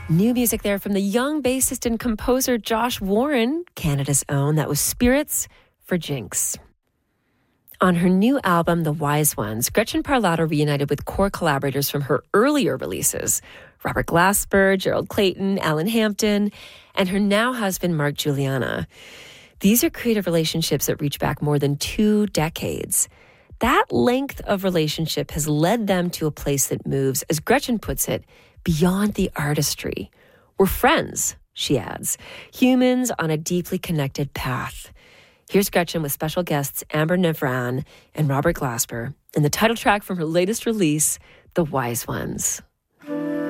New music there from the young bassist and composer Josh Warren, Canada's own. That was Spirits for Jinx. On her new album, The Wise Ones, Gretchen Parlato reunited with core collaborators from her earlier releases, Robert Glasper, Gerald Clayton, Alan Hampton, and her now husband, Mark Juliana. These are creative relationships that reach back more than 2 decades. That length of relationship has led them to a place that moves, as Gretchen puts it, beyond the artistry. We're friends, she adds, humans on a deeply connected path. Here's Gretchen with special guests Amber Nevran and Robert Glasper in the title track from her latest release, The Wise Ones.